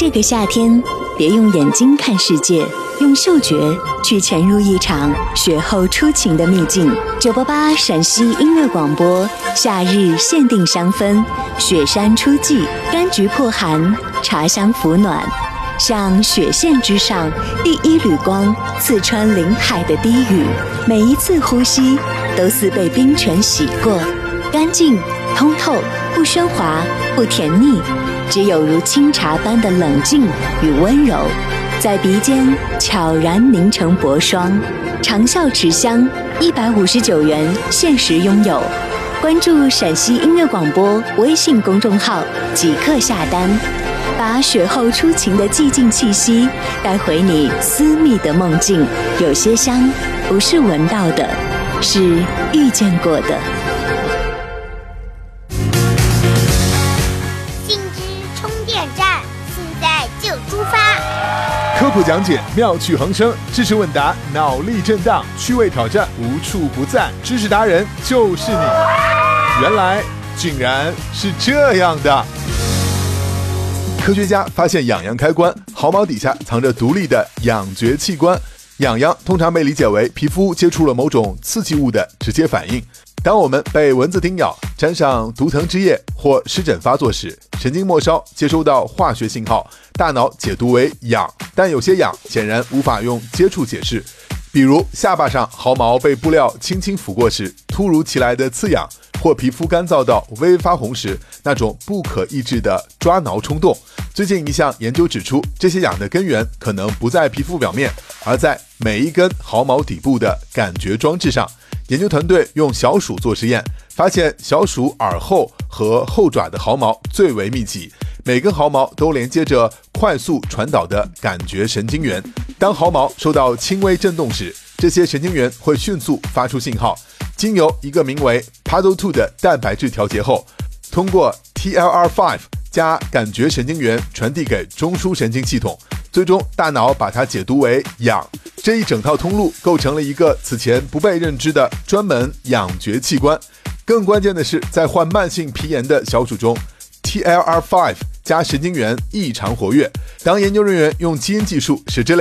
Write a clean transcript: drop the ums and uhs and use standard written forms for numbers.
这个夏天，别用眼睛看世界，用嗅觉去潜入一场雪后初晴的秘境。988陕西音乐广播，夏日限定香氛，雪山初霁，柑橘破寒，茶香抚暖。像雪线之上第一缕光，刺穿林海的低语，每一次呼吸都似被冰泉洗过，干净通透，不喧哗，不甜腻，只有如清茶般的冷静与温柔，在鼻尖悄然凝成薄霜。长效持香，159元限时拥有。关注陕西音乐广播微信公众号即刻下单，把雪后初晴的寂静气息带回你私密的梦境。有些香不是闻到的，是遇见过的。 信之充电站，现在就出发。 科普讲解，妙趣横生；知识问答，脑力震荡；趣味挑战，无处不在。知识达人就是你。原来竟然是这样的。科学家发现痒痒开关，毫毛底下藏着独立的痒觉器官。痒痒通常被理解为皮肤接触了某种刺激物的直接反应。当我们被蚊子叮咬，沾上毒藤汁液或湿疹发作时，神经末梢接收到化学信号，大脑解读为痒。但有些痒显然无法用接触解释，比如下巴上毫毛被布料轻轻抚过时突如其来的刺痒，或皮肤干燥到微微发红时那种不可抑制的抓挠冲动。最近一项研究指出，这些痒的根源可能不在皮肤表面，而在每一根毫毛底部的感觉装置上。研究团队用小鼠做实验，发现小鼠耳后和后爪的毫毛最为密集，每根毫毛都连接着快速传导的感觉神经元。当毫毛受到轻微震动时，这些神经元会迅速发出信号，经由一个名为 PADO2 的蛋白质调节后，通过 TLR5 加感觉神经元传递给中枢神经系统，最终大脑把它解读为痒。这一整套通路构成了一个此前不被认知的专门痒觉器官。更关键的是，在患慢性皮炎的小鼠中， TLR5 加神经元异常活跃。当研究人员用基因技术使这类